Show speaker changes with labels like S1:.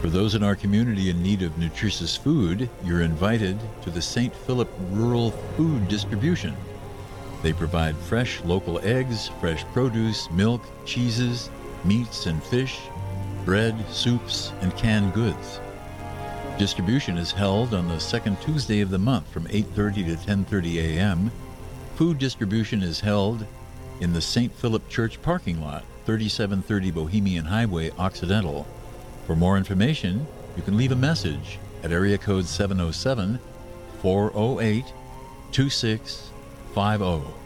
S1: For those in our community in need of nutritious food, you're invited to the St. Philip Rural Food Distribution. They provide fresh local eggs, fresh produce, milk, cheeses, meats and fish, bread, soups, and canned goods. Distribution is held on the second Tuesday of the month from 8:30 to 10:30 a.m. Food distribution is held in the St. Philip Church parking lot, 3730 Bohemian Highway, Occidental. For more information, you can leave a message at area code 707-408-2650.